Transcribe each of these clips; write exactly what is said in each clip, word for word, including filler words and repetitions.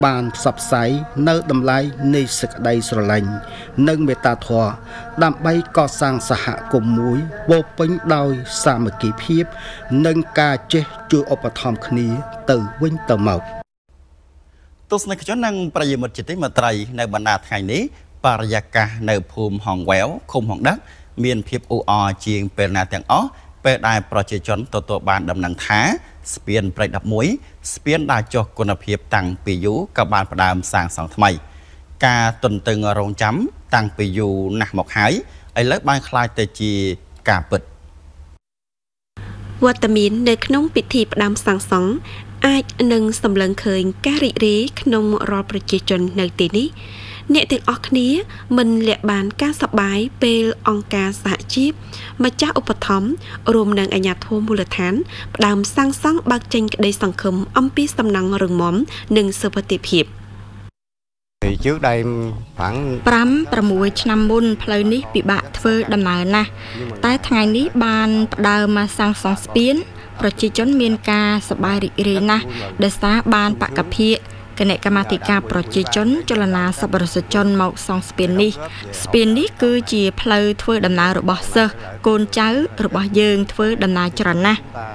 bàn sập sấy nơi đầm lái nơi sực đầy sờ lạnh nâng mê ta thua đam bay co sang xã hạ cùng mũi vô bánh đôi xa mà kỳ phiếp nâng ca chết chưa ốp thòm khní từ vinh tờ mộc tôi sẽ cho năng bây giờ một chi tiết mà trời nơi bản đà ngày ní Parayaka nơi phùm hòn quéo khung hòn đất miền phiếp u o chiên bên na tiếng ó bên đài project tổ tổ ban đầm nặng thá spiên bạch đập muối spiên đài cho quân phiếp tăng pi dú các ban đàm sang sòng thay ca tuần từng rong chấm tăng pi dú nạc một hái ấy lớp ban khai tê chi cả bịch វត្តមាននៅក្នុងពិធីផ្ដាំសាងសង់អាចនឹងសម្លឹងឃើញការរីករាយក្នុងរាល់ប្រជាជននៅទីនេះអ្នកទាំងអស់គ្នាមិនលាក់បានការសប្បាយពេលអង្គការសហជីពម្ចាស់ឧបត្ថម្ភរួមនឹងអាជ្ញាធរមូលដ្ឋានផ្ដាំសាងសង់បើកចេញក្តីសង្ឃឹមអំពីសំណង់រឹងមាំនិងសុវត្ថិភាព trước đây khoảng ប្រាំប្រាំមួយឆ្នាំមុនផ្លូវនេះពិបាកធ្វើដំណើរណាស់តែថ្ងៃនេះបានផ្ដើមមកសាងសង់ស្ពានប្រជាជនមានការសប្បាយរីករាយណាស់ដោយសារបានបកភិកគណៈកម្មាធិការប្រជាជនចលនាសប្បុរសជនមកសង់ស្ពាននេះស្ពាននេះគឺជាផ្លូវធ្វើដំណើររបស់សិស្សកូនចៅរបស់យើងធ្វើដំណើរច្រើនណាស់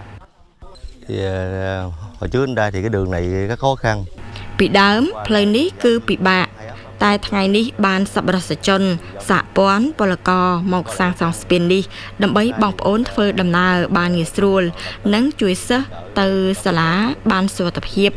hồi trước đây thì cái đường này rất khó khăn ពីដើមផ្លូវនេះគឺពិបាកតែថ្ងៃនេះបានសប្បុរសជនសហព័ន្ធពលករមកសាងសង់ស្ពាននេះដើម្បីបងប្អូនធ្វើដំណើរបានងាយស្រួលនិងជួយសិស្សទៅសាលាបានសុវត្ថិភាព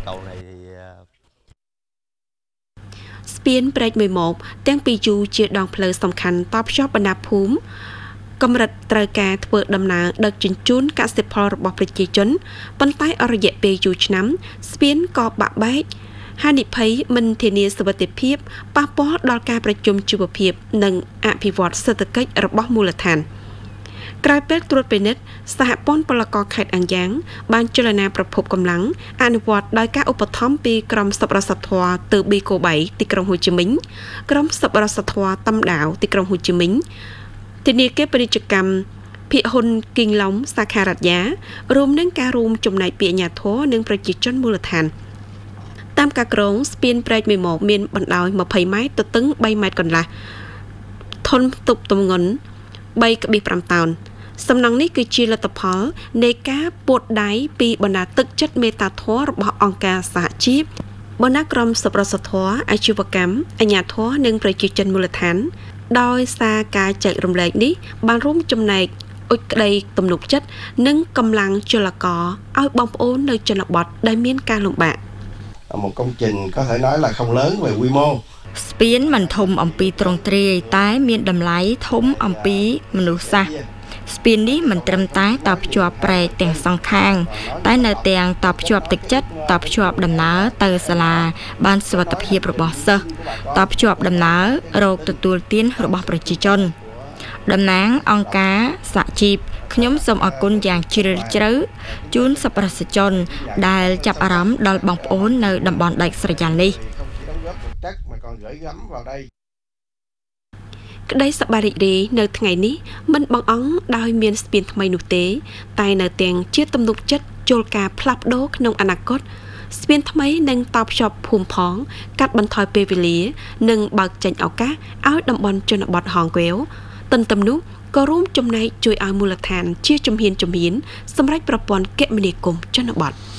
ស្ពានព្រែកមួយមកទាំងពីរយូរជាដងផ្លូវសំខាន់តភ្ជាប់បណ្ដាភូមិកម្រិតត្រូវការធ្វើដំណើរដឹកជញ្ជូនកសិផលរបស់ប្រជាជនប៉ុន្តែអររយៈពេលយូរឆ្នាំស្ពានក៏បាក់បែក ហានិភ័យមិនធានាសុវត្ថិភាពប៉ះពាល់ដល់ការប្រជុំជីវភាពនិងអភិវឌ្ឍសេដ្ឋកិច្ចរបស់មូលដ្ឋានក្រោយពេលត្រួតពិនិត្យសហព័ន្ធពលករខេត្តអាំងយ៉ាងបានចលនាប្រភពកម្លាំងអនុវត្តដោយការឧបត្ថម្ភពីក្រមសប្បុរសធម៌từប៊ីកូបីទីក្រុងហូជីមិញក្រមសប្បុរសធម៌តំដាវទីក្រុងហូជីមិញធានាកិច្ចពាណិជ្ជកម្មភិហ៊ុនគីងឡុងសាខារ៉ាត់យ៉ារួមនឹងការរួមចំណែកពីអាជ្ញាធរនិងប្រជាជនមូលដ្ឋាន តាមការក្រុងស្ពានព្រែកមួយមកមានបណ្ដោយ ยี่สิบ ម៉ែត្រ ទៅទឹង 3 ម៉ែត្រកន្លះ ធន់ទប់ទម្ងន់ 3.5 តោន សំណង់នេះគឺជាលទ្ធផលនៃការពួតដៃពីបណ្ដាទឹកចិត្តមេត្តាធម៌របស់អង្គការសហជីពបណ្ដាក្រុមសប្បុរសធម៌អាជីវកម្មអាជ្ញាធរនិងប្រជាជនមូលដ្ឋានដោយសារការចែករំលែកនេះបានរួមចំណែកអុចក្តីទំនុកចិត្តនិងកម្លាំងចលករឲ្យបងប្អូននៅជនបទដែលមានការលំបាក một công trình có thể nói là không lớn về quy mô ស្ពានមិនធំអំពីទ្រង់ទ្រាយតែមានតម្លៃធំអំពីមនុស្សសាស្ត្រស្ពាននេះមិនត្រឹមតែតភ្ជាប់ព្រែកទាំងសងខាងតែនៅទាំងតភ្ជាប់ទឹកចិត្តតភ្ជាប់ដំណើរទៅសាលាបានសុវត្ថិភាពរបស់សិស្សតភ្ជាប់ដំណើររកទទួលទានរបស់ប្រជាជនតំណាងអង្គការសហជីពខ្ញុំសូមអរគុណយ៉ាងជ្រាលជ្រៅជូនសប្បុរសជនដែលចាប់អារម្មណ៍ដល់បងប្អូននៅតំបន់ដាច់ស្រយាលនេះ ក្តីសប្បាយរីករាយនៅថ្ងៃនេះមិនបងអង្គដោយមានស្ពានថ្មីនោះទេតែនៅទាំងជាទំនុកចិត្តជល់ការផ្លាស់ប្ដូរក្នុងអនាគតស្ពានថ្មីនឹងតភ្ជាប់ភូមិផងកាត់បន្ថយពេលវេលានិងបើកចេញឱកាសឲ្យតំបន់ជនបទហងកែវទន្ទឹមនោះក៏រួមចំណែកជួយឲ្យមូលដ្ឋានជាជំហានជំហានសម្រាប់ប្រព័ន្ធគមនាគមន៍ជនបទ